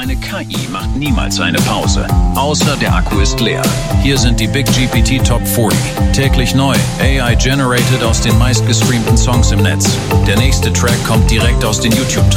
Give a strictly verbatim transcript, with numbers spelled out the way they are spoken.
Eine K I macht niemals eine Pause, außer der Akku ist leer. Hier sind die Big G P T Top vierzig. Täglich neu, A I-generated aus den meistgestreamten Songs im Netz. Der nächste Track kommt direkt aus den YouTube-Trends.